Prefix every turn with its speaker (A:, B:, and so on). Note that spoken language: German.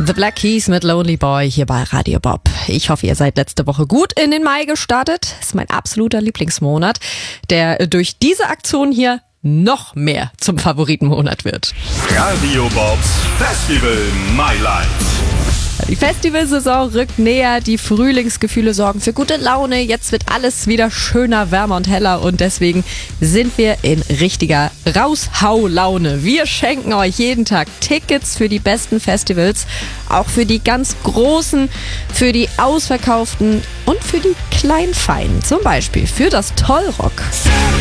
A: The Black Keys mit Lonely Boy hier bei Radio Bob. Ich hoffe, ihr seid letzte Woche gut in den Mai gestartet. Das ist mein absoluter Lieblingsmonat, der durch diese Aktion hier noch mehr zum Favoritenmonat wird.
B: Radio Bobs Festival My Life.
A: Die Festivalsaison rückt näher, die Frühlingsgefühle sorgen für gute Laune. Jetzt wird alles wieder schöner, wärmer und heller und deswegen sind wir in richtiger Raushau-Laune. Wir schenken euch jeden Tag Tickets für die besten Festivals, auch für die ganz großen, für die ausverkauften und für die kleinen Feinen. Zum Beispiel für das Tollrock.